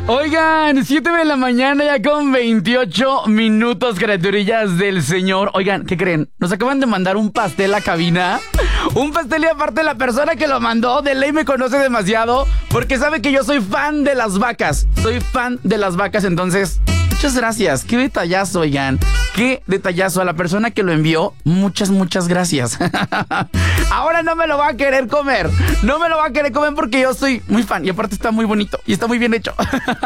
Oigan, 7 de la mañana ya con 28 minutos, criaturillas del Señor. Oigan, ¿qué creen? Nos acaban de mandar un pastel a cabina. Un pastel, y aparte la persona que lo mandó de ley me conoce demasiado porque sabe que yo soy fan de las vacas. Soy fan de las vacas, entonces... Muchas gracias, qué detallazo, oigan. Qué detallazo a la persona que lo envió. Muchas gracias. Ahora no me lo va a querer comer. No me lo va a querer comer porque yo soy muy fan. Y aparte está muy bonito y está muy bien hecho.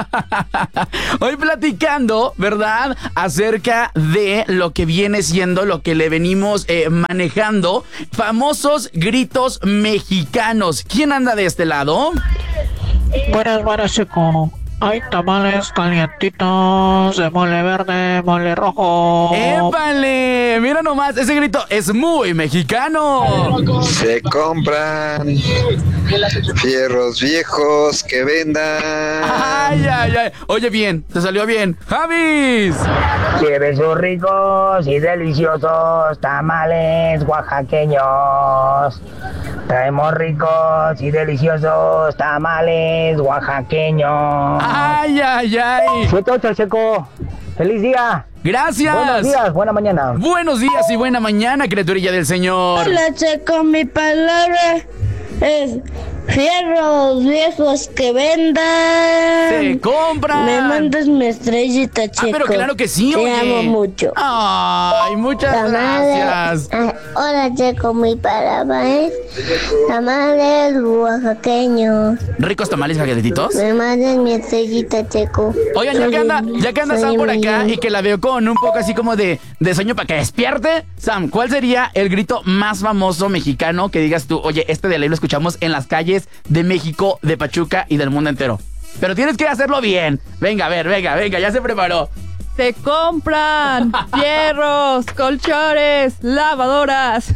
Hoy platicando, ¿verdad? Acerca de lo que viene siendo, lo que le venimos manejando. Famosos gritos mexicanos. ¿Quién anda de este lado? Buenas, chico. Hay tamales calientitos de mole verde, mole rojo. ¡Épale! Mira nomás, ese grito es muy mexicano. Se compran fierros viejos que vendan. ¡Ay! Oye, bien, te salió bien. ¡Javis! Lleve sus ricos y deliciosos tamales oaxaqueños. Traemos ricos y deliciosos tamales oaxaqueños. ¡Ay! Suelto, Checo. ¡Feliz día! ¡Gracias! Buenos días, buena mañana. Buenos días y buena mañana, criaturilla del Señor. Hola, Checo, mi palabra es fierros viejos que vendan. ¡Se compran! Me mandas mi estrellita, Checo. Pero claro que sí, Te oye. amo mucho. ¡Ay, muchas gracias! Hola, Checo, mi palabra es tamales oaxaqueños. ¿Ricos tamales calientitos? Me mandas mi estrellita, Checo. Oigan, ya que anda Sam por acá y que la veo con un poco así como de sueño para que despierte. Sam, ¿cuál sería el grito más famoso mexicano que digas tú, oye, este de ley lo escuchamos en las calles de México, de Pachuca y del mundo entero? Pero tienes que hacerlo bien. Venga, ya se preparó. Se compran fierros, colchones, lavadoras.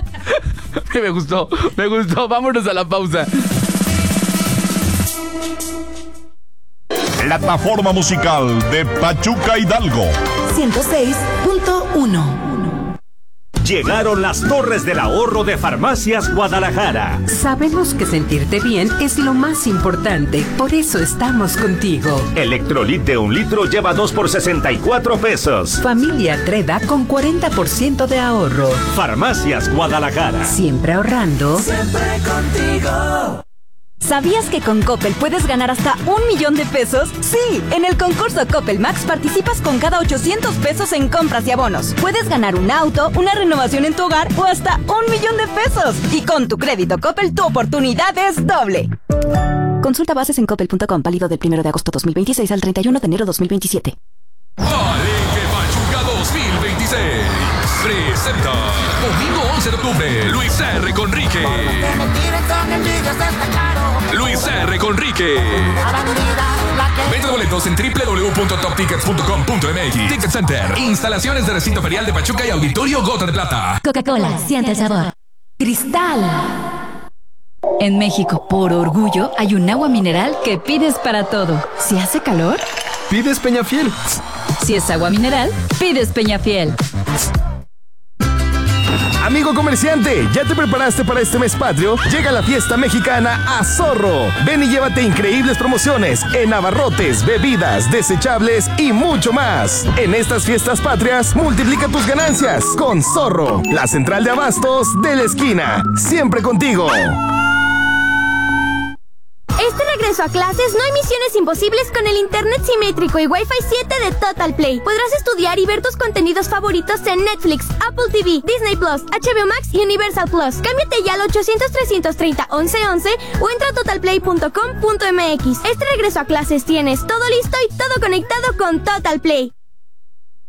Me gustó. Vámonos a la pausa. Plataforma musical de Pachuca Hidalgo 106.1. Llegaron las Torres del Ahorro de Farmacias Guadalajara. Sabemos que sentirte bien es lo más importante, por eso estamos contigo. Electrolit de 1 litro lleva 2 por 64 pesos. Familia Treda con 40% de ahorro. Farmacias Guadalajara. Siempre ahorrando. Siempre contigo. ¿Sabías que con Coppel puedes ganar hasta 1,000,000 de pesos? Sí, en el concurso Coppel Max participas con cada 800 pesos en compras y abonos. Puedes ganar un auto, una renovación en tu hogar o hasta 1,000,000 de pesos. Y con tu crédito Coppel, tu oportunidad es doble. Consulta bases en coppel.com, válido del 1 de agosto 2026 al 31 de enero 2027. Palenque Pachuca 2026 presenta domingo 11 de octubre Luis R. Conrique. Luis R. Conrique. Vende boletos en www.toptickets.com.mx. Ticket Center. Instalaciones de recinto ferial de Pachuca y Auditorio Gota de Plata. Coca-Cola, siente el sabor. Cristal. En México, por orgullo, hay un agua mineral que pides para todo. Si hace calor, pides Peñafiel. Si es agua mineral, pides Peñafiel. Amigo comerciante, ¿ya te preparaste para este mes patrio? Llega la fiesta mexicana a Zorro. Ven y llévate increíbles promociones en abarrotes, bebidas, desechables y mucho más. En estas fiestas patrias, multiplica tus ganancias con Zorro, la central de abastos de la esquina. Siempre contigo. Este regreso a clases no hay misiones imposibles con el internet simétrico y Wi-Fi 7 de Total Play. Podrás estudiar y ver tus contenidos favoritos en Netflix, Apple TV, Disney Plus, HBO Max y Universal Plus. Cámbiate ya al 800-330-1111 o entra a totalplay.com.mx. Este regreso a clases tienes todo listo y todo conectado con Total Play.